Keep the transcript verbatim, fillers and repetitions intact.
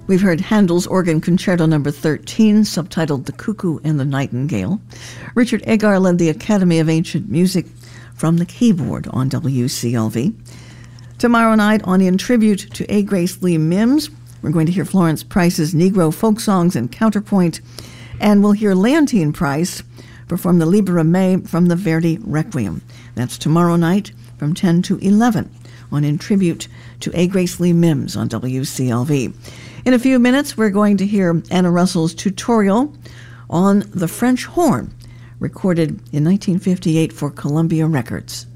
We've heard Handel's Organ Concerto number thirteen, subtitled The Cuckoo and the Nightingale. Richard Agar led the Academy of Ancient Music from the keyboard on W C L V. Tomorrow night on In Tribute to A. Grace Lee Mims, we're going to hear Florence Price's Negro Folk Songs and Counterpoint, and we'll hear Leontine Price perform the Libera Me from the Verdi Requiem. That's tomorrow night from ten to eleven on In Tribute to A. Grace Lee Mims on W C L V. In a few minutes, we're going to hear Anna Russell's tutorial on the French horn, recorded in nineteen fifty-eight for Columbia Records.